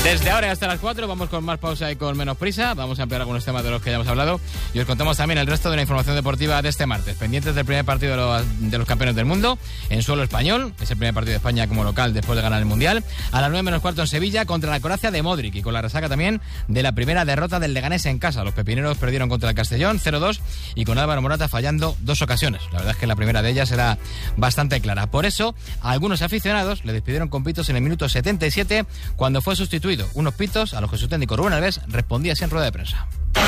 Desde ahora hasta las 4 vamos con más pausa y con menos prisa. Vamos a ampliar algunos temas de los que ya hemos hablado y os contamos también el resto de la información deportiva de este martes. Pendientes del primer partido de los campeones del mundo en suelo español. Es el primer partido de España como local después de ganar el Mundial. A las 9 menos cuarto en Sevilla contra la Croacia de Modric y con la resaca también de la primera derrota del Leganés en casa. Los pepineros perdieron contra el Castellón 0-2 y con Álvaro Morata fallando 2 ocasiones. La verdad es que la primera de ellas era bastante clara. Por eso, a algunos aficionados le despidieron con pitos en el minuto 77 cuando fue sustituido. Unos pitos a los que su técnico Rubén Alves respondía así en rueda de prensa.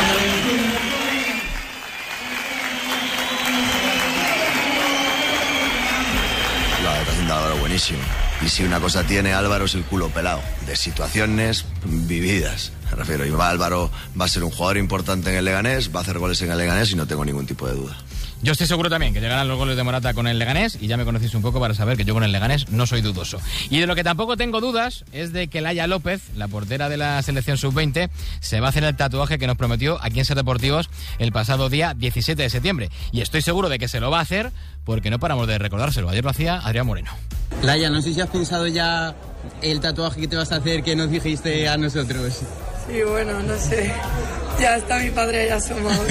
La declaración de Álvaro buenísimo. Y si una cosa tiene Álvaro es el culo pelado, de situaciones vividas. Me refiero, y Álvaro va a ser un jugador importante en el Leganés, va a hacer goles en el Leganés y no tengo ningún tipo de duda. Yo estoy seguro también que llegarán los goles de Morata con el Leganés y ya me conocéis un poco para saber que yo con el Leganés no soy dudoso. Y de lo que tampoco tengo dudas es de que Laia López, la portera de la selección sub-20, se va a hacer el tatuaje que nos prometió aquí en Ser Deportivos el pasado día 17 de septiembre. Y estoy seguro de que se lo va a hacer porque no paramos de recordárselo. Ayer lo hacía Adrián Moreno. Laia, no sé si has pensado ya el tatuaje que te vas a hacer que nos dijiste a nosotros. Sí, bueno, no sé. Ya está mi padre ya asomado.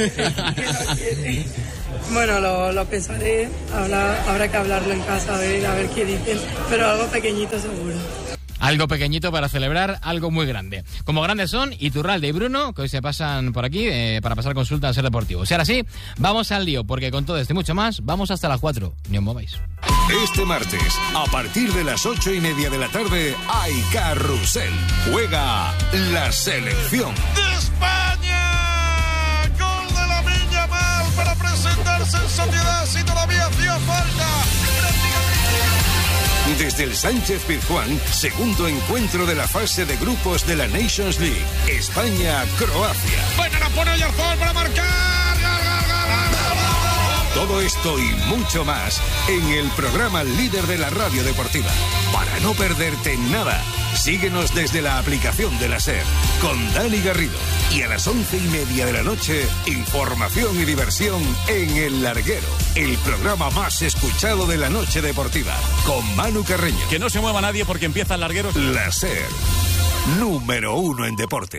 Bueno, lo pensaré. Habrá que hablarlo en casa, a ver qué dicen. Pero algo pequeñito seguro. Algo pequeñito para celebrar algo muy grande. Como grandes son Iturralde y Bruno, que hoy se pasan por aquí para pasar consulta en Ser Deportivos. Y ahora sí, vamos al lío, porque con todo esto y mucho más, vamos hasta las 4. Ni os mováis. Este martes, a partir de las 8:30 de la tarde, hay carrusel. Juega la selección de España. Gol de Lamine Yamal para presentarse en sociedad si todavía hacía falta. Desde el Sánchez-Pizjuán, segundo encuentro de la fase de grupos de la Nations League. España-Croacia. Bueno, la pone Oyarzabal para marcar. Todo esto y mucho más en el programa líder de la radio deportiva. Para no perderte nada, síguenos desde la aplicación de la SER con Dani Garrido. Y a las 11:30 de la noche, información y diversión en El Larguero, el programa más escuchado de la noche deportiva, con Manu Carreño. Que no se mueva nadie porque empieza El Larguero. La SER, número 1 en deporte.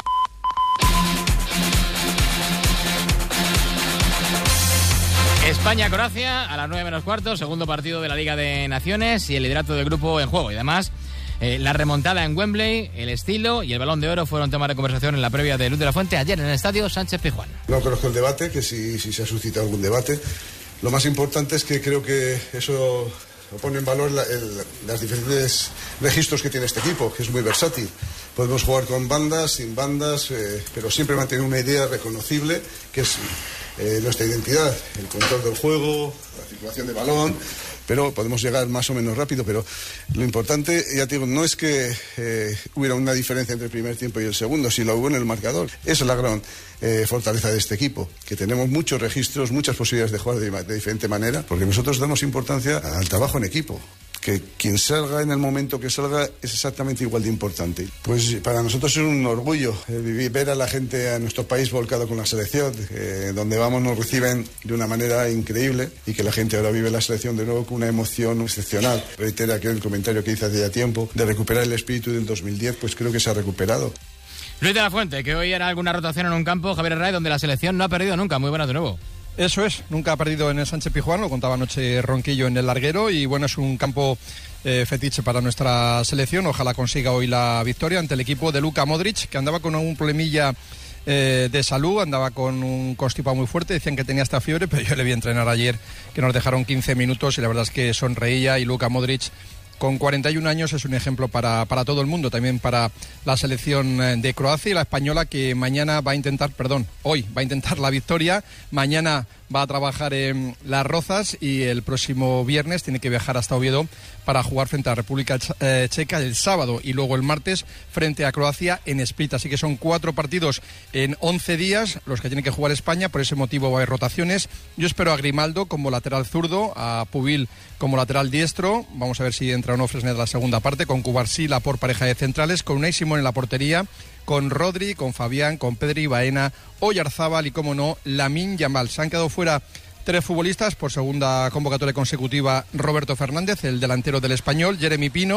España-Croacia a las 9 menos cuarto, segundo partido de la Liga de Naciones y el liderato del grupo en juego. Y además, la remontada en Wembley, el estilo y el Balón de Oro fueron tema de conversación en la previa de Luz de la Fuente ayer en el estadio Sánchez-Pizjuán. No conozco el debate, que si se ha suscitado algún debate. Lo más importante es que creo que eso pone en valor las diferentes registros que tiene este equipo, que es muy versátil. Podemos jugar con bandas, sin bandas, pero siempre mantener una idea reconocible, que es nuestra identidad, el control del juego, la circulación de balón, pero podemos llegar más o menos rápido, pero lo importante, ya te digo, no es que hubiera una diferencia entre el primer tiempo y el segundo, si lo hubo en el marcador. Esa es la gran fortaleza de este equipo, que tenemos muchos registros, muchas posibilidades de jugar de diferente manera, porque nosotros damos importancia al trabajo en equipo. Que quien salga en el momento que salga es exactamente igual de importante. Pues para nosotros es un orgullo ver a la gente, a nuestro país volcado con la selección, donde vamos nos reciben de una manera increíble y que la gente ahora vive la selección de nuevo con una emoción excepcional. Reitera aquel comentario que hice hace ya tiempo, de recuperar el espíritu del 2010, pues creo que se ha recuperado. Luis de la Fuente, que hoy era alguna rotación en un campo, Javier Herrera, donde la selección no ha perdido nunca. Muy buenas de nuevo. Eso es, nunca ha perdido en el Sánchez-Pizjuán, lo contaba anoche Ronquillo en el Larguero, y bueno, es un campo fetiche para nuestra selección. Ojalá consiga hoy la victoria ante el equipo de Luka Modric, que andaba con un problemilla de salud, andaba con un constipado muy fuerte, decían que tenía hasta fiebre, pero yo le vi entrenar ayer, que nos dejaron 15 minutos y la verdad es que sonreía, y Luka Modric con 41 años es un ejemplo para todo el mundo, también para la selección de Croacia y la española, que hoy va a intentar la victoria, mañana va a trabajar en Las Rozas y el próximo viernes tiene que viajar hasta Oviedo para jugar frente a la República Checa el sábado, y luego el martes frente a Croacia en Split. Así que son 4 partidos en 11 días los que tiene que jugar España, por ese motivo va a haber rotaciones. Yo espero a Grimaldo como lateral zurdo, a Pubil como lateral diestro, vamos a ver si entra o no Fresneda en la segunda parte, con Cubarsí, por pareja de centrales, con Unai Simón en la portería, con Rodri, con Fabián, con Pedri, Baena, Oyarzabal y, como no, Lamine Yamal. Se han quedado fuera 3 futbolistas por segunda convocatoria consecutiva: Roberto Fernández, el delantero del Español, Jeremy Pino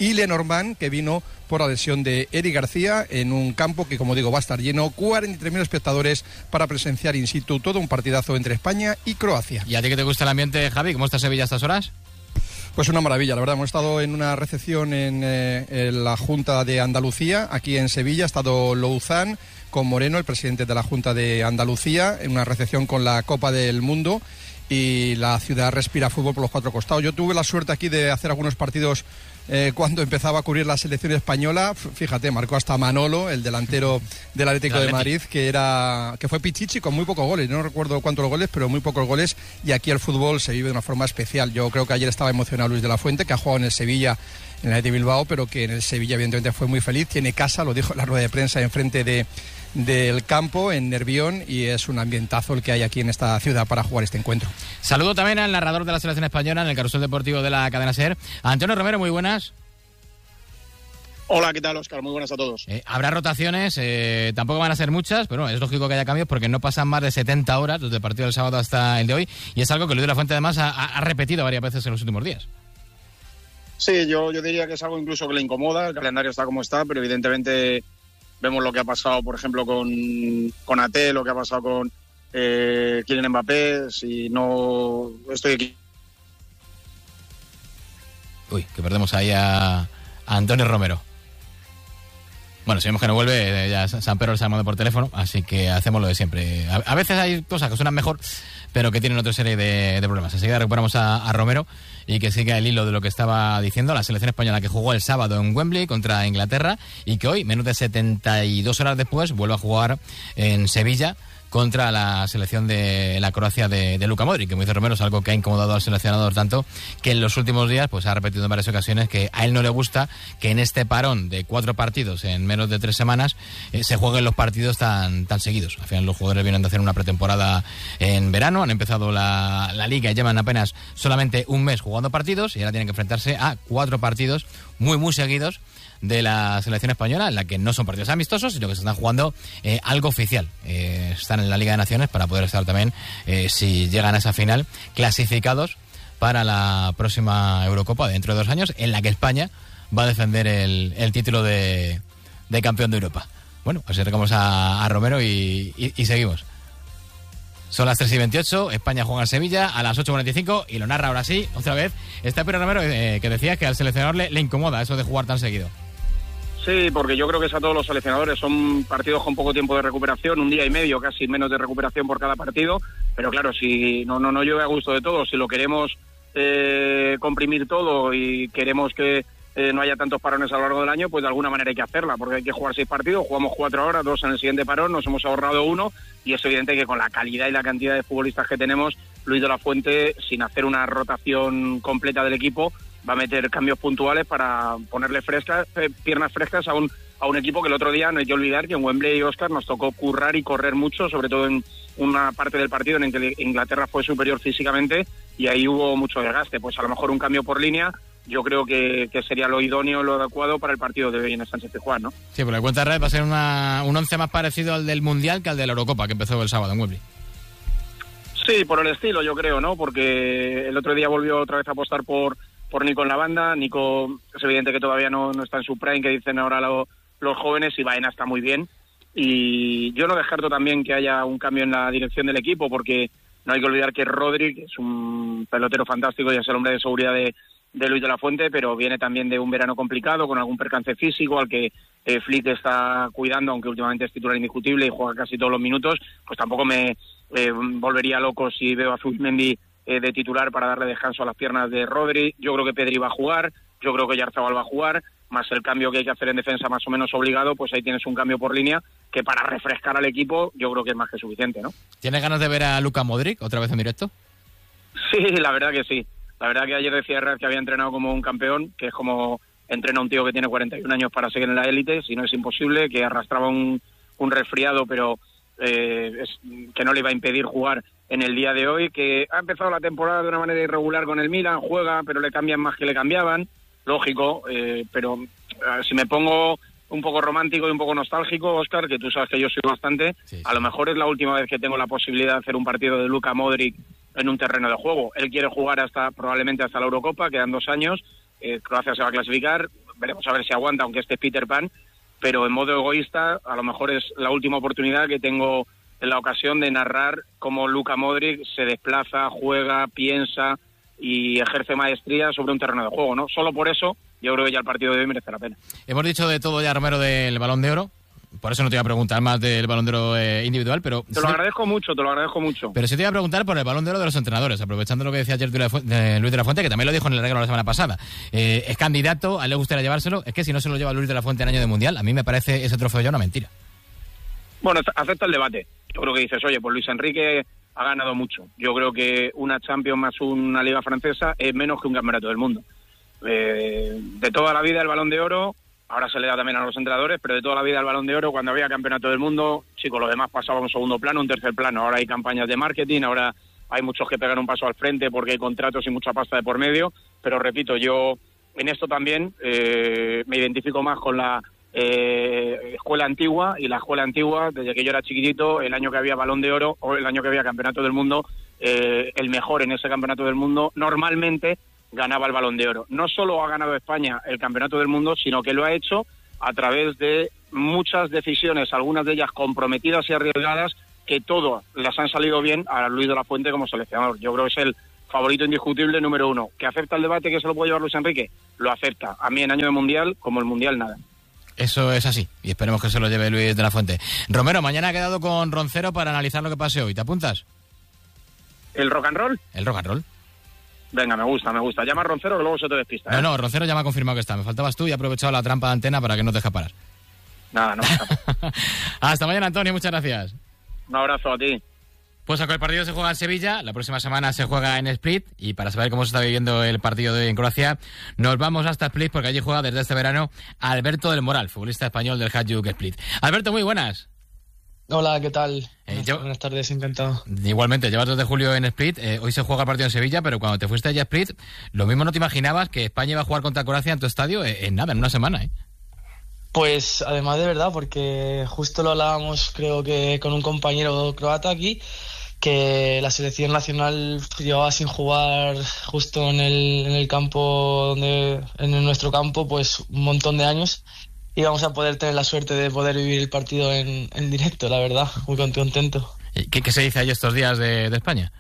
y Lenormand, que vino por la lesión de Eric García, en un campo que, como digo, va a estar lleno, 43.000 espectadores para presenciar in situ todo un partidazo entre España y Croacia. ¿Y a ti que te gusta el ambiente, Javi? ¿Cómo está Sevilla a estas horas? Pues una maravilla, la verdad. Hemos estado en una recepción en la Junta de Andalucía, aquí en Sevilla. Ha estado Louzán con Moreno, el presidente de la Junta de Andalucía, en una recepción con la Copa del Mundo, y la ciudad respira fútbol por los cuatro costados. Yo tuve la suerte aquí de hacer algunos partidos cuando empezaba a cubrir la selección española. Fíjate, marcó hasta Manolo, el delantero del Atlético de Madrid, que fue pichichi con muy pocos goles. No recuerdo cuántos goles, pero muy pocos goles. Y aquí el fútbol se vive de una forma especial. Yo creo que ayer estaba emocionado Luis de la Fuente, que ha jugado en el Sevilla, en el Athletic Bilbao, pero que en el Sevilla evidentemente fue muy feliz. Tiene casa, lo dijo en la rueda de prensa, enfrente del campo, en Nervión, y es un ambientazo el que hay aquí en esta ciudad para jugar este encuentro. Saludo también al narrador de la selección española en el carrusel deportivo de la cadena SER, Antonio Romero. Muy buenas. Hola, ¿qué tal, Óscar? Muy buenas a todos. Habrá rotaciones, tampoco van a ser muchas, pero es lógico que haya cambios porque no pasan más de 70 horas desde el partido del sábado hasta el de hoy, y es algo que Luis de la Fuente además ha repetido varias veces en los últimos días. Sí, yo diría que es algo incluso que le incomoda. El calendario está como está, pero evidentemente vemos lo que ha pasado, por ejemplo, con Ate, lo que ha pasado con Kylian Mbappé. Si no estoy aquí. Uy, que perdemos ahí a Antonio Romero. Bueno, si vemos que no vuelve, ya San Pedro está llamando por teléfono, así que hacemos lo de siempre. A veces hay cosas que suenan mejor, pero que tienen otra serie de problemas. Enseguida recuperamos a Romero y que siga el hilo de lo que estaba diciendo la selección española, que jugó el sábado en Wembley contra Inglaterra y que hoy, menos de 72 horas después, vuelve a jugar en Sevilla contra la selección de la Croacia de Luka Modric, que, como dice Romero, es algo que ha incomodado al seleccionador tanto que en los últimos días pues ha repetido en varias ocasiones que a él no le gusta que en este parón de 4 partidos en menos de 3 semanas se jueguen los partidos tan seguidos. Al final los jugadores vienen de hacer una pretemporada en verano, han empezado la liga y llevan apenas solamente un mes jugando partidos y ahora tienen que enfrentarse a 4 partidos muy seguidos de la selección española, en la que no son partidos amistosos, sino que se están jugando algo oficial. Están en la Liga de Naciones para poder estar también, si llegan a esa final, clasificados para la próxima Eurocopa dentro de 2 años, en la que España va a defender el título de campeón de Europa. Bueno, acercamos a Romero y seguimos. Son las 3:28, España juega en Sevilla a las 8:45 y lo narra ahora sí, otra vez, está Pedro Romero, que decía que al seleccionador le incomoda eso de jugar tan seguido. Sí, porque yo creo que es a todos los seleccionadores. Son partidos con poco tiempo de recuperación, 1 día y medio, casi menos de recuperación por cada partido. Pero claro, si no llueve a gusto de todos, si lo queremos comprimir todo y queremos que no haya tantos parones a lo largo del año, pues de alguna manera hay que hacerla, porque hay que jugar 6 partidos, jugamos 4 ahora, 2 en el siguiente parón, nos hemos ahorrado 1, y es evidente que con la calidad y la cantidad de futbolistas que tenemos, Luis de la Fuente, sin hacer una rotación completa del equipo, va a meter cambios puntuales para ponerle piernas frescas a un equipo que el otro día no hay que olvidar que en Wembley y Óscar nos tocó currar y correr mucho, sobre todo en una parte del partido en el que Inglaterra fue superior físicamente y ahí hubo mucho desgaste. Pues a lo mejor un cambio por línea yo creo que sería lo idóneo, lo adecuado para el partido de hoy en el Sánchez-Pizjuán, ¿no? Sí, por la cuenta de red va a ser un 11 más parecido al del Mundial que al de la Eurocopa, que empezó el sábado en Wembley. Sí, por el estilo yo creo, ¿no? Porque el otro día volvió otra vez a apostar por Nico en la banda. Nico es evidente que todavía no está en su prime, que dicen ahora los jóvenes, y Baena está muy bien. Y yo no descarto también que haya un cambio en la dirección del equipo, porque no hay que olvidar que Rodri, que es un pelotero fantástico y es el hombre de seguridad de Luis de la Fuente, pero viene también de un verano complicado, con algún percance físico al que Flick está cuidando, aunque últimamente es titular indiscutible y juega casi todos los minutos. Pues tampoco me volvería loco si veo a Zubimendi de titular para darle descanso a las piernas de Rodri. Yo creo que Pedri va a jugar, yo creo que Oyarzabal va a jugar, más el cambio que hay que hacer en defensa más o menos obligado, pues ahí tienes un cambio por línea que para refrescar al equipo yo creo que es más que suficiente, ¿no? ¿Tienes ganas de ver a Luka Modric otra vez en directo? Sí, la verdad que sí. La verdad que ayer decía Herrera que había entrenado como un campeón, que es como entrena un tío que tiene 41 años para seguir en la élite, si no es imposible, que arrastraba un resfriado, pero que no le iba a impedir jugar en el día de hoy, que ha empezado la temporada de una manera irregular con el Milan, juega, pero le cambian más que le cambiaban, lógico, pero si me pongo un poco romántico y un poco nostálgico, Óscar, que tú sabes que yo soy bastante, sí. A lo mejor es la última vez que tengo la posibilidad de hacer un partido de Luka Modric en un terreno de juego. Él quiere jugar probablemente hasta la Eurocopa, quedan 2 años, Croacia se va a clasificar, veremos a ver si aguanta, aunque este es Peter Pan, pero en modo egoísta a lo mejor es la última oportunidad que tengo en la ocasión de narrar cómo Luka Modric se desplaza, juega, piensa y ejerce maestría sobre un terreno de juego, ¿no? Solo por eso yo creo que ya el partido de hoy merece la pena. Hemos dicho de todo ya, Romero, del Balón de Oro. Por eso no te iba a preguntar más del Balón de Oro individual, pero... Te lo agradezco mucho. Pero sí te iba a preguntar por el Balón de Oro de los entrenadores, aprovechando lo que decía ayer Luis de la Fuente, que también lo dijo en el regalo la semana pasada. Es candidato, a él le gustaría llevárselo. Es que si no se lo lleva Luis de la Fuente en año de Mundial, a mí me parece ese trofeo ya una mentira. Bueno, acepta el debate. Yo creo que dices, oye, pues Luis Enrique ha ganado mucho. Yo creo que una Champions más una Liga Francesa es menos que un Campeonato del Mundo. De toda la vida el Balón de Oro, ahora se le da también a los entrenadores, pero de toda la vida el Balón de Oro, cuando había Campeonato del Mundo, chicos, lo demás pasaba a un segundo plano, un tercer plano. Ahora hay campañas de marketing, ahora hay muchos que pegan un paso al frente porque hay contratos y mucha pasta de por medio, pero repito, yo en esto también me identifico más con la escuela antigua, y la escuela antigua, desde que yo era chiquitito, el año que había Balón de Oro o el año que había Campeonato del Mundo, el mejor en ese Campeonato del Mundo normalmente ganaba el Balón de Oro. No solo ha ganado España el Campeonato del Mundo, sino que lo ha hecho a través de muchas decisiones, algunas de ellas comprometidas y arriesgadas, que todas las han salido bien a Luis de la Fuente como seleccionador. Yo creo que es el favorito indiscutible número uno. ¿Que acepta el debate que se lo puede llevar Luis Enrique? Lo acepta. A mí en año de Mundial, como el Mundial, nada. Eso es así, y esperemos que se lo lleve Luis de la Fuente. Romero, mañana ha quedado con Roncero para analizar lo que pase hoy. ¿Te apuntas? ¿El rock and roll? El rock and roll. Venga, me gusta. Llama a Roncero que luego se te despista, ¿eh? No, Roncero ya me ha confirmado que está. Me faltabas tú y he aprovechado la trampa de antena para que no te deje parar. Nada, no. Hasta mañana, Antonio, muchas gracias. Un abrazo a ti. Pues el partido se juega en Sevilla, la próxima semana se juega en Split, y para saber cómo se está viviendo el partido de hoy en Croacia, nos vamos hasta Split porque allí juega desde este verano Alberto del Moral, futbolista español del Hajduk Split. Alberto, muy buenas. Hola, ¿qué tal? Buenas tardes, encantado. Igualmente, llevas desde julio en Split, hoy se juega el partido en Sevilla, pero cuando te fuiste allá a Split, lo mismo no te imaginabas que España iba a jugar contra Croacia en tu estadio en nada, en una semana, ¿eh? Pues además de verdad, porque justo lo hablábamos creo que con un compañero croata aquí, que la selección nacional llevaba sin jugar justo en el campo, en nuestro campo, pues un montón de años, y vamos a poder tener la suerte de poder vivir el partido en directo, la verdad, muy contento. ¿Qué se dice ahí estos días de España?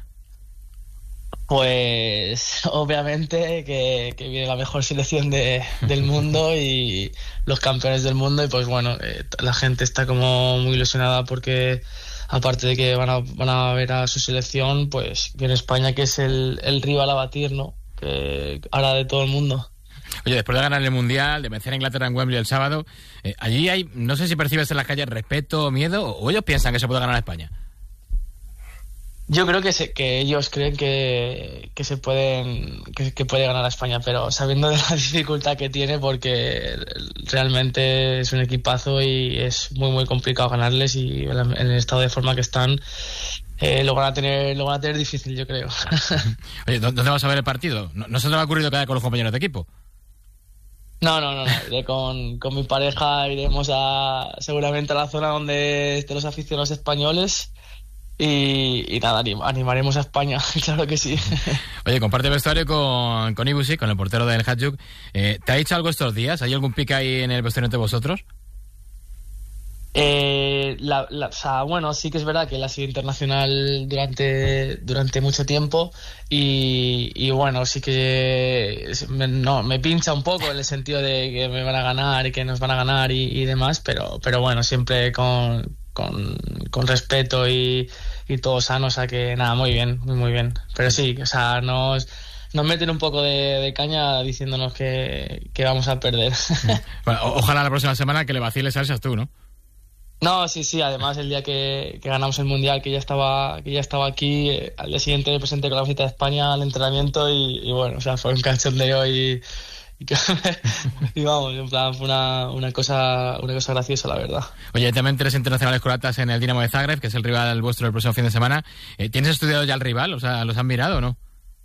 Pues obviamente que viene la mejor selección del mundo y los campeones del mundo, y pues bueno, la gente está como muy ilusionada porque aparte de que van a ver a su selección, pues viene España, que es el rival a batir, ¿no? Que hará de todo el mundo. Oye, después de ganar el Mundial, de vencer a Inglaterra en Wembley el sábado, allí hay, no sé si percibes en las calles respeto, miedo, o ellos piensan que se puede ganar a España. Yo creo que ellos creen que se puede ganar a España, pero sabiendo de la dificultad que tiene, porque realmente es un equipazo y es muy muy complicado ganarles, y en el estado de forma que están lo van a tener difícil, yo creo. Oye, ¿dónde vas a ver el partido? ¿No se te va a ocurrido quedar con los compañeros de equipo? No. Iré con mi pareja, iremos seguramente a la zona donde estén los aficionados españoles. Y nada, animaremos a España, claro que sí. Oye, comparte vestuario con Ibusi, con el portero del Hajduk. ¿Te ha dicho algo estos días? ¿Hay algún pique ahí en el vestuario entre vosotros? Bueno, sí que es verdad que él ha sido internacional durante mucho tiempo, y bueno, sí que me pincha un poco en el sentido de que me van a ganar y que nos van a ganar y demás, pero bueno, siempre con respeto y todo sano, o sea que nada, muy bien, muy bien. Pero sí, o sea, nos meten un poco de caña diciéndonos que vamos a perder. Bueno, ojalá la próxima semana que le vaciles a seas tú, ¿no? No, sí, además el día que ganamos el Mundial, que ya estaba aquí, al día siguiente me presenté con la visita de España al entrenamiento y bueno, o sea, fue un cachondeo y vamos, en plan, fue una cosa graciosa, la verdad. Oye, también 3 internacionales croatas en el Dinamo de Zagreb, que es el rival vuestro del próximo fin de semana. ¿Tienes estudiado ya el rival? O sea, ¿los han mirado o no?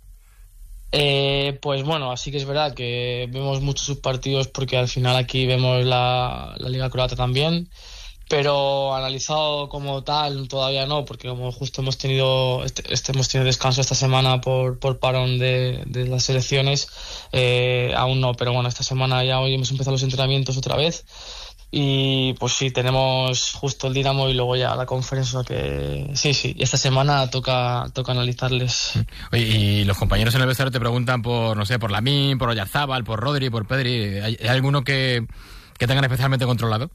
Pues bueno, así que es verdad que vemos muchos sus partidos, porque al final aquí vemos la Liga Croata también. pero analizado como tal todavía no, porque como justo hemos tenido descanso esta semana por parón de las selecciones, aún no, pero bueno, esta semana ya hoy hemos empezado los entrenamientos otra vez y pues sí, tenemos justo el Dinamo y luego ya la conferencia, que sí, y esta semana toca analizarles. Oye, y los compañeros en el vestuario te preguntan por, no sé, por Lamine, por Oyarzabal, por Rodri, por Pedri, ¿hay alguno que tengan especialmente controlado?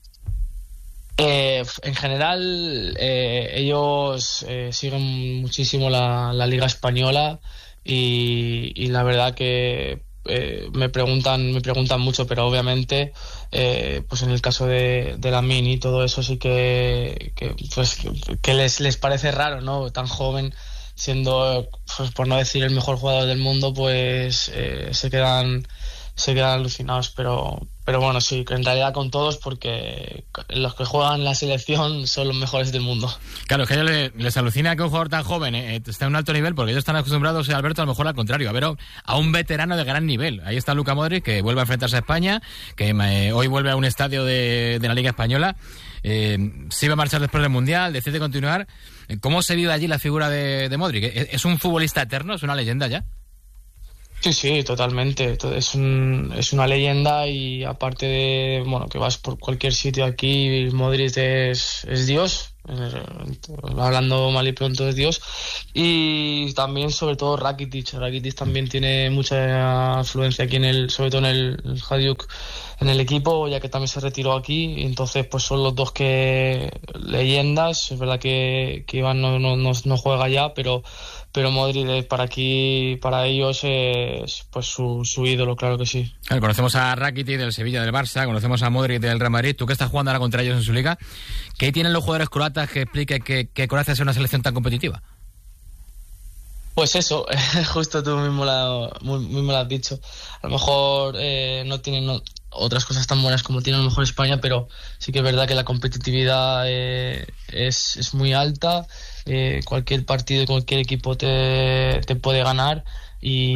En general, ellos siguen muchísimo la Liga Española y la verdad que me preguntan mucho, pero obviamente pues en el caso de Lamine y todo eso sí que les parece raro, ¿no? Tan joven, siendo, pues, por no decir el mejor jugador del mundo, pues se quedan alucinados, pero bueno, sí, que en realidad con todos, porque los que juegan la selección son los mejores del mundo. Claro, es que a ellos les alucina que un jugador tan joven esté a un alto nivel, porque ellos están acostumbrados, Alberto, a lo mejor al contrario, a ver a un veterano de gran nivel. Ahí está Luka Modric, que vuelve a enfrentarse a España, que hoy vuelve a un estadio de la Liga Española. Se iba a marchar después del Mundial, decide continuar. ¿Cómo se vive allí la figura de Modric? ¿Es un futbolista eterno? ¿Es una leyenda ya? Sí, totalmente. Es una leyenda y aparte de, bueno, que vas por cualquier sitio aquí, Modric es Dios. Hablando mal y pronto es Dios. Y también, sobre todo, Rakitic también tiene mucha influencia aquí sobre todo en el Hajduk, en el equipo, ya que también se retiró aquí. Entonces, pues son los dos leyendas. Es verdad que Iván no juega ya, pero Modric para ellos es pues su ídolo, claro que sí. Claro, conocemos a Rakitic del Sevilla, del Barça, conocemos a Modric del Real Madrid. Tú que estás jugando ahora contra ellos en su liga, ¿qué tienen los jugadores croatas que explique que Croacia sea una selección tan competitiva? Pues eso, justo tú mismo lo has dicho. A lo mejor no tienen otras cosas tan buenas como tiene a lo mejor España, pero sí que es verdad que la competitividad es muy alta. Cualquier partido y cualquier equipo te puede ganar y